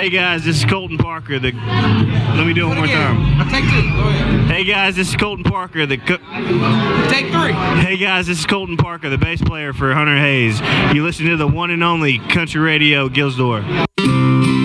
Hey guys, this is Colton Parker. Let me do it one more time. Take 2. Go ahead. Hey guys, this is Colton Parker. Take 3. Hey guys, this is Colton Parker, the bass player for Hunter Hayes. You listen to the one and only Country Radio Gilsdor.